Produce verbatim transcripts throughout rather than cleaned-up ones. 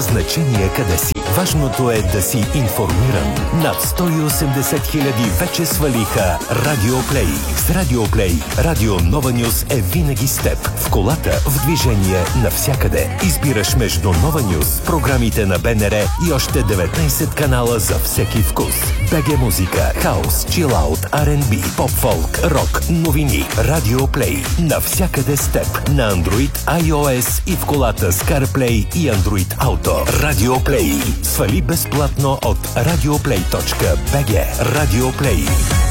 значение къде си. Важното е да си информиран. Над сто и осемдесет хиляди вече свалиха Радио Плей. С Радио Плей Радио Нова Нюс е винаги с теб. В колата, в движение, навсякъде. Избираш между Нова Нюс, програмите на БНР и още деветнайсет канала за всеки вкус. БГ музика, хаус, чилаут, Ар енд Би, поп-фолк, рок, новини. Радио Плей. Навсякъде с теб. На Android, iOS и в колата с CarPlay и Android Auto. Радио Плей. Свали безплатно от радиоплей точка би джи. Радио Плей.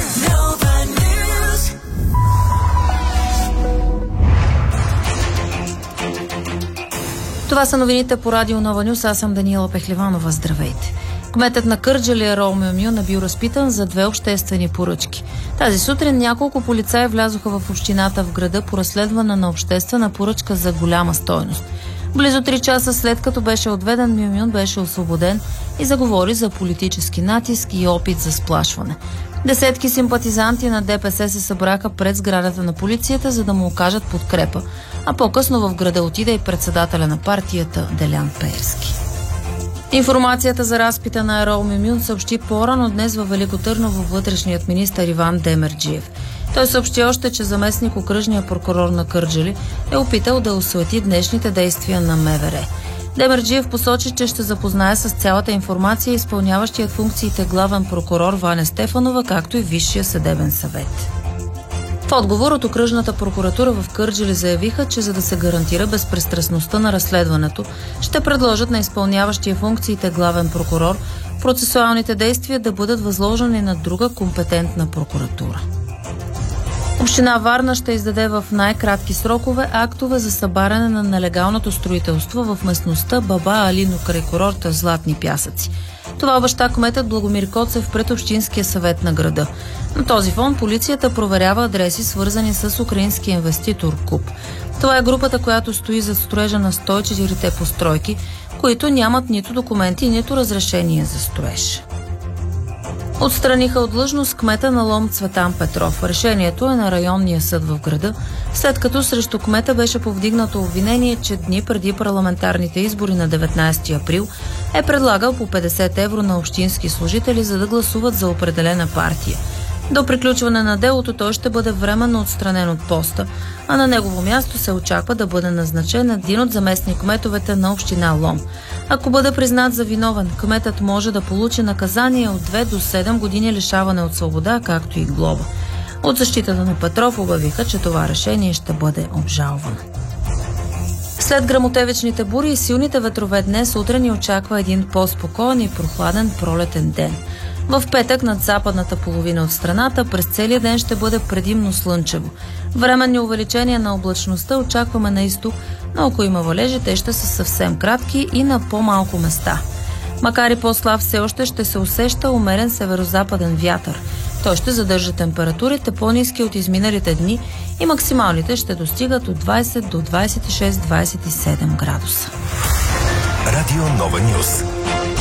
Това са новините по Радио Нова Нюс. Аз съм Даниела Пехливанова. Здравейте. Кметът на Кърджали Ерол Мюмюн е бил разпитан за две обществени поръчки. Тази сутрин няколко полицаи влязоха в общината в града по разследване на обществена поръчка за голяма стойност. Близо три часа след като беше отведен, Мюмюн беше освободен и заговори за политически натиск и опит за сплашване. Десетки симпатизанти на ДПС се събраха пред сградата на полицията, за да му окажат подкрепа, а по-късно в града отиде и председателя на партията Делян Пеевски. Информацията за разпита на Ерол Мюмюн съобщи по-рано днес във Велико Търново вътрешният министър Иван Демерджиев. Той съобщи още, че заместник окръжния прокурор на Кърджали е опитал да осуети днешните действия на МВР. Демерджиев посочи, че ще запознае с цялата информация изпълняващият функциите главен прокурор Ваня Стефанова, както и Висшия съдебен съвет. В отговор от окръжната прокуратура в Кърджали заявиха, че за да се гарантира безпристрастността на разследването, ще предложат на изпълняващия функциите главен прокурор процесуалните действия да бъдат възложени на друга компетентна прокуратура. Община Варна ще издаде в най-кратки срокове актове за събаряне на нелегалното строителство в местността Баба Алино край курорта Златни пясъци. Това обеща кметът Благомир Коцев пред Общинския съвет на града. На този фон полицията проверява адреси, свързани с украинския инвеститор КУП. Това е групата, която стои зад строежа на сто и четирите постройки, които нямат нито документи, нито разрешение за строеж. Отстраниха от длъжност кмета на Лом Цветан Петров. Решението е на районния съд в града, след като срещу кмета беше повдигнато обвинение, че дни преди парламентарните избори на деветнайсети април е предлагал по петдесет евро на общински служители, за да гласуват за определена партия. До приключване на делото той ще бъде временно отстранен от поста, а на негово място се очаква да бъде назначен един от заместник-кметовете на община Лом. Ако бъде признат за виновен, кметът може да получи наказание от две до седем години лишаване от свобода, както и глоба. От защитата на Петров обявиха, че това решение ще бъде обжалвано. След гръмотевичните бури и силните ветрове днес, утре ни очаква един по-спокоен и прохладен пролетен ден. В петък над западната половина от страната през целия ден ще бъде предимно слънчево. Временни увеличения на облачността очакваме на изток, но ако има валежи, те ще са съвсем кратки и на по-малко места. Макар и по-слаб, все още ще се усеща умерен северозападен вятър. Той ще задържа температурите по-ниски от изминалите дни и максималните ще достигат от двайсет до двайсет и шест - двайсет и седем градуса. Радио Нова Нюс.